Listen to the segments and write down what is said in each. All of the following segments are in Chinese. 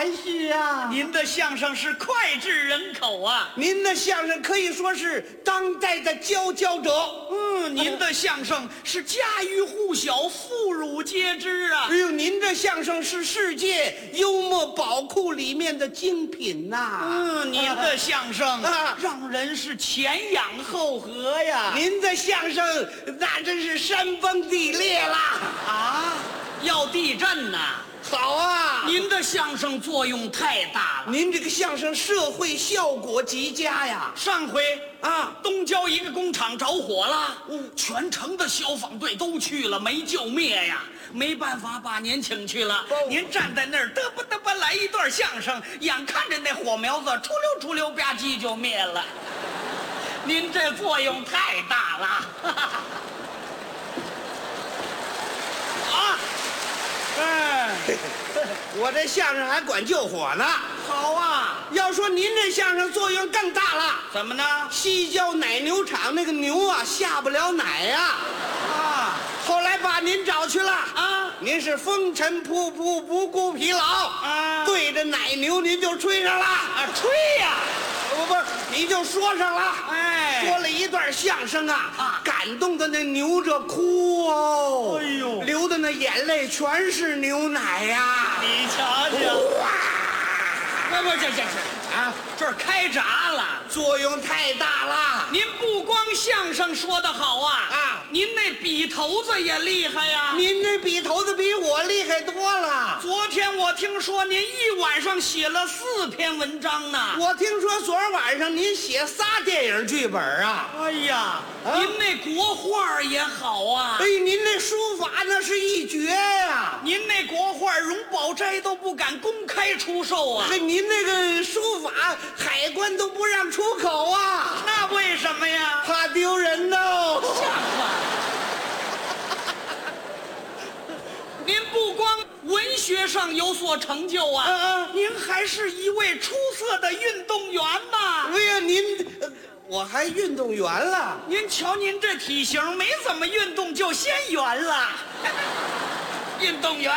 含蓄呀！ 您的相声是脍炙人口啊！ 您的相声可以说是当代的佼佼者。 您的相声是家喻户晓、妇孺皆知啊！ 哎呦，您这相声是世界幽默宝库里面的精品呐！ 您的相声啊让人是前仰后合呀！ 您的相声那真是山崩地裂啦！ 啊，要地震呐！ 好啊， 您的相声作用太大了。 您这个相声社会效果极佳呀！ 上回啊， 东郊一个工厂着火了，全城的消防队都去了，没救灭呀。没办法，把您请去了。您站在那儿嘚吧嘚吧来一段相声，眼看着那火苗子出溜出溜吧唧就灭了。您这作用太大了。啊！ 我这相声还管救火呢。 好啊， 要说您这相声作用更大了。 怎么呢？ 西郊奶牛场那个牛啊下不了奶呀。 啊， 后来把您找去了啊， 您是风尘仆仆不顾疲劳啊， 对着奶牛您就吹上了啊，吹呀！ 不，你就说上了。 哎， 说了一段相声啊，感动的那牛这哭哦， 哎呦， 流的那眼泪全是牛奶呀。 你瞧瞧， 哇， 不，这啊，这儿开闸了， 作用太大了。 您不光相声说得好啊，您那笔头子也厉害呀。 您这笔头子比我厉害多了。 昨天我听说您一晚上写了4篇文章呢。 我听说昨儿晚上您写3电影剧本啊。 哎呀，您那国画也好啊。 哎，您那书法那是一绝呀。 您那国画荣宝斋都不敢公开出售啊。 您那个书法海关都不让出口啊。 那为什么呀？ 怕丢人呢。 像话。您不光文学上有所成就啊，您还是一位出色的运动员呐。 哎呀，我还运动员了。 您瞧您这体型，没怎么运动就先圆了。运动员。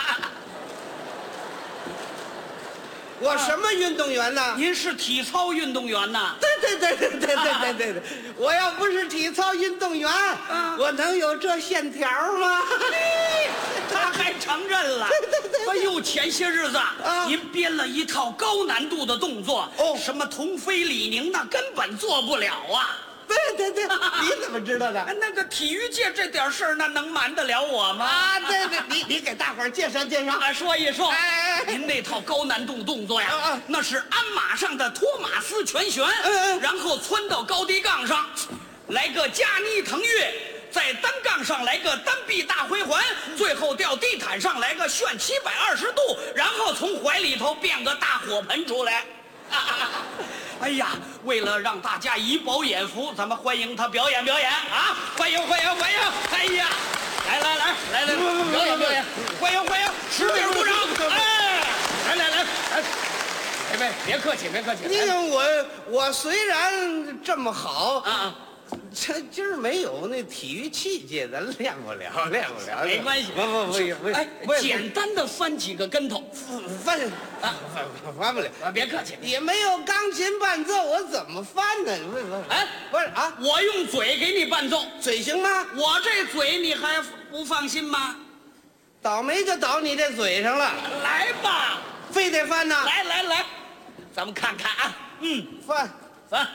我什么运动员呢？ 您是体操运动员呐？ 对，我要不是体操运动员，我能有这线条吗？ 他还承认了。哎呦，前些日子您编了一套高难度的动作，什么童飞李宁那根本做不了啊。 对，你怎么知道的？ 那个体育界这点事儿，那能瞒得了我吗？ 啊，对，你给大伙儿介绍介绍， 说一说。 哎， 您那套高难度动作呀，那是鞍马上的托马斯拳旋，然后窜到高低杠上，来个加妮腾跃，在单杠上来个单臂大回环，最后掉地毯上来个旋720度，然后从怀里头变个大火盆出来。哎呀，为了让大家以饱眼福，咱们欢迎他表演啊！欢迎！哎呀，来，表演！欢迎！使劲鼓掌！哎，来，别客气。 你看我虽然这么好啊。这今儿没有那体育器械，咱练不了。 没关系， 不， 哎，简单的翻几个跟头， 翻不了。 别客气， 也没有钢琴伴奏，我怎么翻呢？不是啊， 我用嘴给你伴奏， 嘴行吗？ 我这嘴你还不放心吗？ 倒霉就倒你这嘴上了。 来吧， 非得翻呐？ 来，咱们看看啊。翻。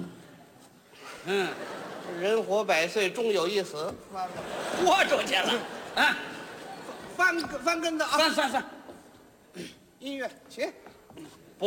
人活100岁，终有一死。 豁出去了， 翻跟头啊！ 翻， 音乐起。